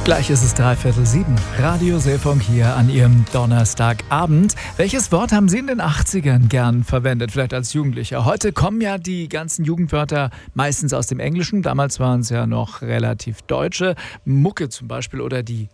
Gleich ist es 6:45. Radio Seefunk hier an Ihrem Donnerstagabend. Welches Wort haben Sie in den 80ern gern verwendet, vielleicht als Jugendlicher? Heute kommen ja die ganzen Jugendwörter meistens aus dem Englischen. Damals waren es ja noch relativ deutsche. Mucke zum Beispiel oder die